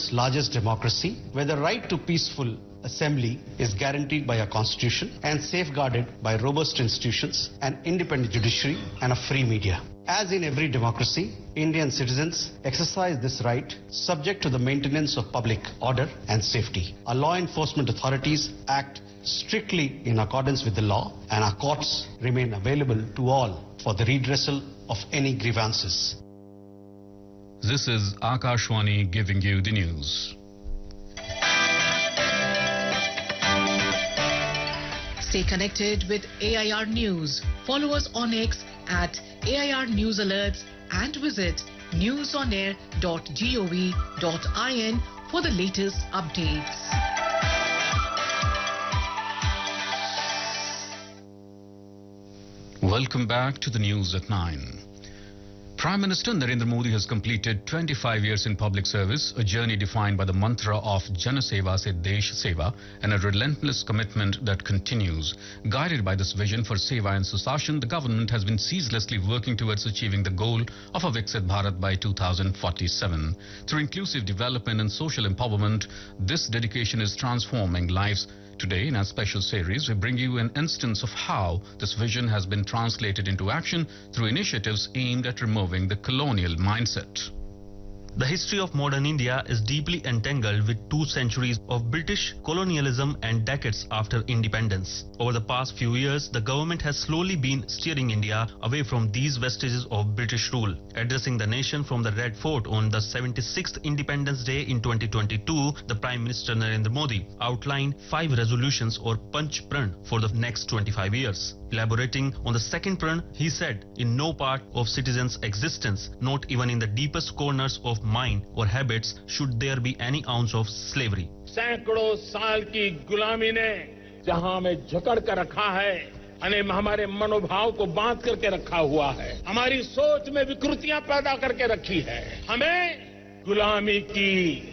world's largest democracy, where the right to peaceful assembly is guaranteed by our constitution and safeguarded by robust institutions, an independent judiciary and a free media. As in every democracy, Indian citizens exercise this right subject to the maintenance of public order and safety. Our law enforcement authorities act strictly in accordance with the law, and our courts remain available to all for the redressal of any grievances. This is Akashwani giving you the news. Stay connected with AIR News. Follow us on X at AIR News Alerts and visit newsonair.gov.in for the latest updates. Welcome back to the news at 9. Prime Minister Narendra Modi has completed 25 years in public service, a journey defined by the mantra of Jana Seva se Desh Seva and a relentless commitment that continues. Guided by this vision for Seva and Susashan, the government has been ceaselessly working towards achieving the goal of a Viksit Bharat by 2047. Through inclusive development and social empowerment, this dedication is transforming lives. Today, in our special series, we bring you an instance of how this vision has been translated into action through initiatives aimed at removing the colonial mindset. The history of modern India is deeply entangled with 2 centuries of British colonialism and decades after independence. Over the past few years, the government has slowly been steering India away from these vestiges of British rule. Addressing the nation from the Red Fort on the 76th Independence Day in 2022, the Prime Minister Narendra Modi outlined 5 resolutions or Panch Pran for the next 25 years. Elaborating on the second Pran, he said, in no part of citizens' existence, not even in the deepest corners of mind or habits, should there be any ounce of slavery. सैकड़ों साल की गुलामी ने जहां हमें जकड़ कर रखा है, हमारे मनोभाव को बांध करके रखा हुआ है, हमारी सोच में विकृतियां पैदा करके रखी है, हमें गुलामी की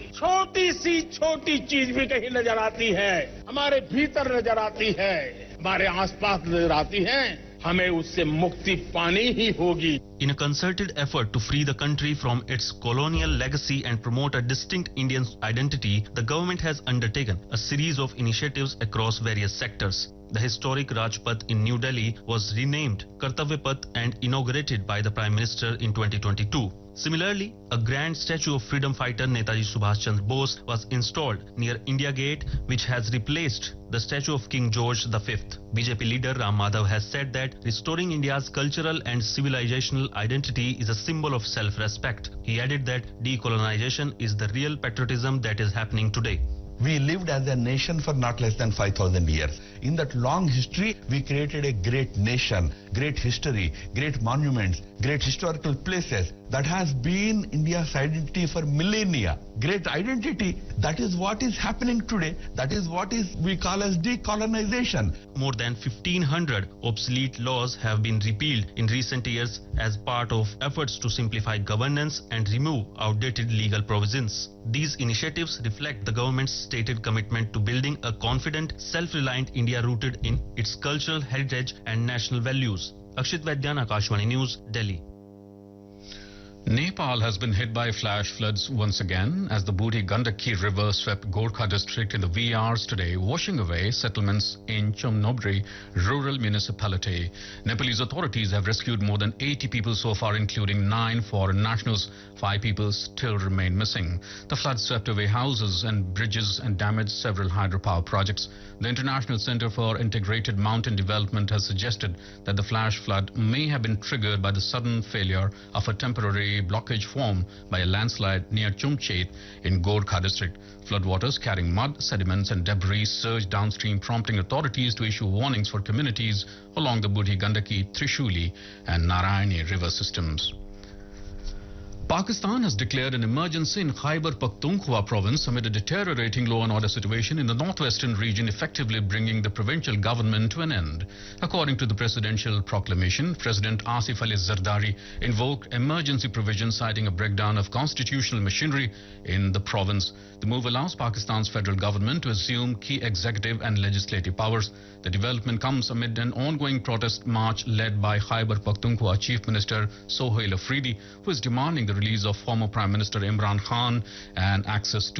छोटी चीज भी कहीं नजर आती है, हमारे भीतर नजर आती है, हमारे आसपास नजर आती है, हमें उससे मुक्ति पानी ही होगी. In a concerted effort to free the country from its colonial legacy and promote a distinct Indian identity, the government has undertaken a series of initiatives across various sectors. The historic Rajpath in New Delhi was renamed Kartavya Path and inaugurated by the Prime Minister in 2022. Similarly, a grand statue of freedom fighter Netaji Subhash Chandra Bose was installed near India Gate, which has replaced the statue of King George V. BJP leader Ram Madhav has said that restoring India's cultural and civilizational identity is a symbol of self-respect. He added that decolonization is the real patriotism that is happening today. We lived as a nation for not less than 5,000 years. In that long history, we created a great nation, great history, great monuments, great historical places. That has been India's identity for millennia. Great identity. That is what is happening today. That is what we call as decolonization. More than 1,500 obsolete laws have been repealed in recent years as part of efforts to simplify governance and remove outdated legal provisions. These initiatives reflect the government's stated commitment to building a confident, self-reliant India rooted in its cultural heritage and national values. Akshit Vaidyan, Akashwani News, Delhi. Nepal has been hit by flash floods once again as the Buri Gandaki River swept Gorkha district in the wee hours today, washing away settlements in Chomnobri rural municipality. Nepalese authorities have rescued more than 80 people so far, including 9 foreign nationals. 5 people still remain missing. The floods swept away houses and bridges and damaged several hydropower projects. The International Center for Integrated Mountain Development has suggested that the flash flood may have been triggered by the sudden failure of a temporary blockage formed by a landslide near Chumchet in Gorkha district. Floodwaters carrying mud, sediments and debris surged downstream, prompting authorities to issue warnings for communities along the Buri Gandaki, Trishuli and Narayani river systems. Pakistan has declared an emergency in Khyber Pakhtunkhwa province amid a deteriorating law and order situation in the northwestern region, effectively bringing the provincial government to an end. According to the presidential proclamation, President Asif Ali Zardari invoked emergency provisions citing a breakdown of constitutional machinery in the province. The move allows Pakistan's federal government to assume key executive and legislative powers. The development comes amid an ongoing protest march led by Khyber Pakhtunkhwa Chief Minister Sohail Afridi, who is demanding the release of former Prime Minister Imran Khan and access to